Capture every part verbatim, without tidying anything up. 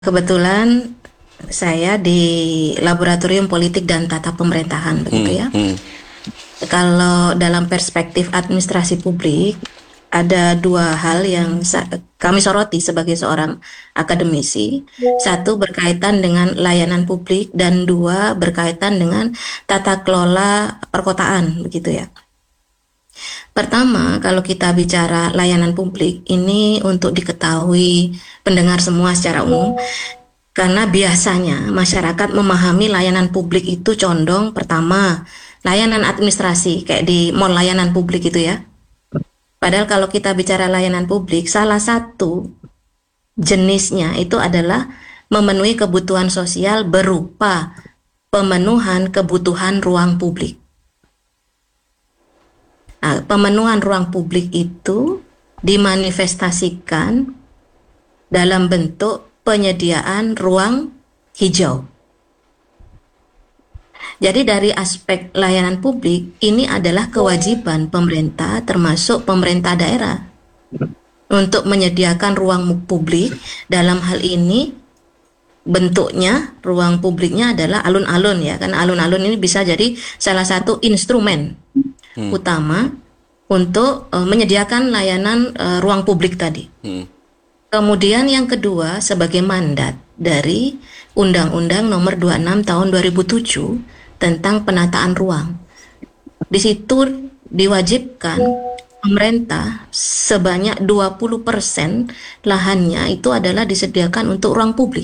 Kebetulan saya di Laboratorium Politik dan Tata Pemerintahan, begitu Hmm, ya. hmm, Kalau dalam perspektif administrasi publik, ada dua hal yang sa- kami soroti sebagai seorang akademisi. Satu berkaitan dengan layanan publik dan dua berkaitan dengan tata kelola perkotaan, begitu ya. Pertama, kalau kita bicara layanan publik, ini untuk diketahui pendengar semua secara umum, karena biasanya masyarakat memahami layanan publik itu condong pertama layanan administrasi kayak di mall layanan publik itu ya. Padahal kalau kita bicara layanan publik, salah satu jenisnya itu adalah memenuhi kebutuhan sosial berupa pemenuhan kebutuhan ruang publik. Nah, pemenuhan ruang publik itu dimanifestasikan dalam bentuk penyediaan ruang hijau. Jadi dari aspek layanan publik, ini adalah kewajiban pemerintah termasuk pemerintah daerah untuk menyediakan ruang publik. Dalam hal ini bentuknya ruang publiknya adalah alun-alun ya, karena alun-alun ini bisa jadi salah satu instrumen hmm, utama untuk uh, menyediakan layanan uh, ruang publik tadi. hmm, Kemudian yang kedua sebagai mandat dari Undang-Undang Nomor dua puluh enam Tahun dua ribu tujuh tentang penataan ruang. Di situ diwajibkan pemerintah sebanyak dua puluh persen lahannya itu adalah disediakan untuk ruang publik.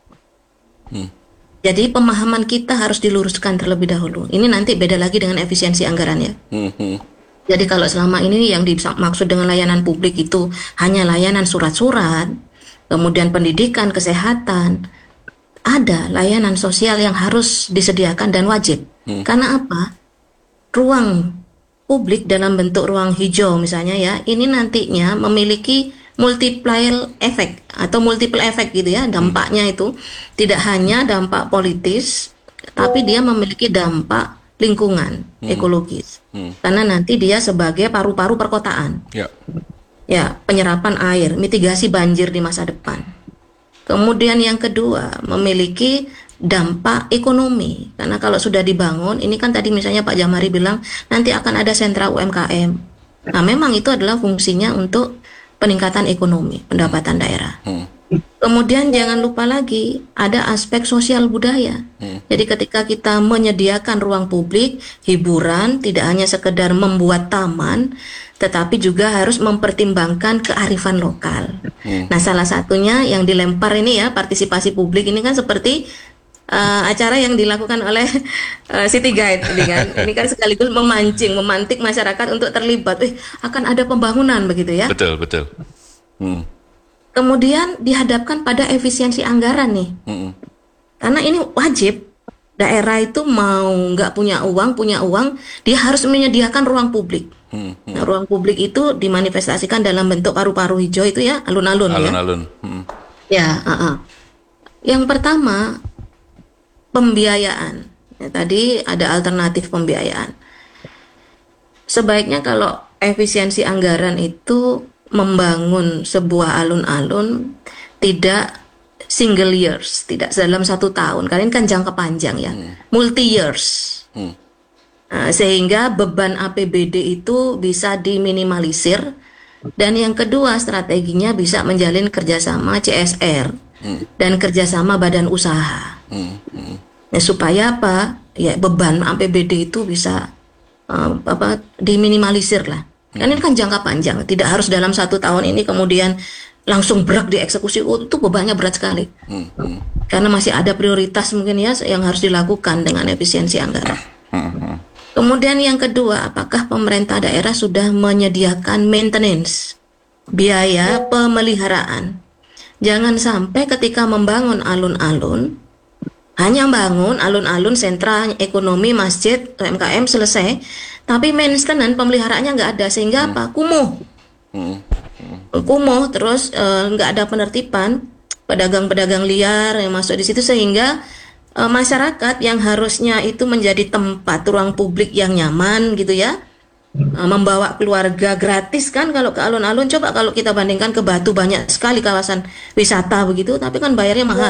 hmm. Jadi pemahaman kita harus diluruskan terlebih dahulu. Ini nanti beda lagi dengan efisiensi anggarannya. Hmm, hmm, Jadi kalau selama ini yang dimaksud dengan layanan publik itu hanya layanan surat-surat, kemudian pendidikan, kesehatan, ada layanan sosial yang harus disediakan dan wajib. hmm, Karena apa? Ruang publik dalam bentuk ruang hijau misalnya ya, ini nantinya memiliki multiplier effect atau multiple effect gitu ya. Dampaknya itu tidak hanya dampak politis, tapi dia memiliki dampak lingkungan, ekologis. hmm. Karena nanti dia sebagai paru-paru perkotaan. Ya. Ya, penyerapan air, mitigasi banjir di masa depan. Kemudian yang kedua, memiliki dampak ekonomi. Karena kalau sudah dibangun, ini kan tadi misalnya Pak Jamari bilang, nanti akan ada sentra U M K M. Nah, memang itu adalah fungsinya untuk peningkatan ekonomi, pendapatan daerah. Hmm, Kemudian jangan lupa lagi, ada aspek sosial budaya. hmm, Jadi ketika kita menyediakan ruang publik, hiburan, tidak hanya sekedar membuat taman, tetapi juga harus mempertimbangkan kearifan lokal. hmm. Nah, salah satunya yang dilempar ini ya, partisipasi publik ini kan seperti uh, acara yang dilakukan oleh uh, City Guide ini kan. Ini kan sekaligus memancing, memantik masyarakat untuk terlibat. Eh, akan ada pembangunan begitu ya. Betul, betul. Hmm, Kemudian dihadapkan pada efisiensi anggaran nih. hmm, Karena ini wajib, daerah itu mau nggak punya uang, punya uang, dia harus menyediakan ruang publik. hmm, hmm. Nah, ruang publik itu dimanifestasikan dalam bentuk paru-paru hijau itu ya, alun-alun ya. Alun-alun. Hmm, Ya, uh-uh. Yang pertama, pembiayaan. Ya, tadi ada alternatif pembiayaan. Sebaiknya kalau efisiensi anggaran itu membangun sebuah alun-alun tidak single years, tidak dalam satu tahun. Karena ini kan jangka panjang ya, multi years. hmm, Nah, sehingga beban A P B D itu bisa diminimalisir. Dan yang kedua strateginya bisa menjalin kerjasama C S R dan kerjasama badan usaha. hmm, hmm. Ya, supaya apa? Ya beban A P B D itu bisa uh, apa diminimalisir lah. Kan ini kan jangka panjang, tidak harus dalam satu tahun ini kemudian langsung berak dieksekusi. Oh, itu bebannya berat sekali. Hmm, hmm, Karena masih ada prioritas mungkin ya yang harus dilakukan dengan efisiensi anggaran. hmm, hmm. Kemudian yang kedua, apakah pemerintah daerah sudah menyediakan maintenance, biaya pemeliharaan? Jangan sampai ketika membangun alun-alun, hanya bangun alun-alun, sentra ekonomi, masjid, U M K M selesai, tapi maintenance pemeliharaannya nggak ada, sehingga apa? Kumuh, Hmm, kumuh terus eh, nggak ada penertiban, pedagang-pedagang liar yang masuk di situ, sehingga eh, masyarakat yang harusnya itu menjadi tempat ruang publik yang nyaman gitu ya, Uh, membawa keluarga gratis kan kalau ke alun-alun. Coba kalau kita bandingkan ke Batu banyak sekali kawasan wisata begitu, tapi kan bayarnya mahal.